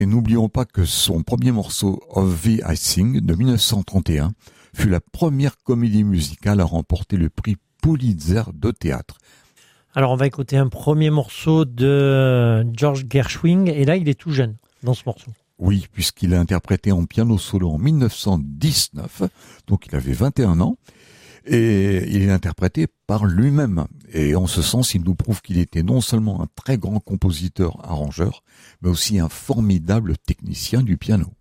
Et n'oublions pas que son premier morceau Of Thee I Sing de 1931 fut la première comédie musicale à remporter le prix Pulitzer de théâtre. Alors on va écouter un premier morceau de George Gershwin et là il est tout jeune dans ce morceau. Oui, puisqu'il a interprété en piano solo en 1919, donc il avait 21 ans, et il est interprété par lui-même. Et en ce sens, il nous prouve qu'il était non seulement un très grand compositeur-arrangeur, mais aussi un formidable technicien du piano.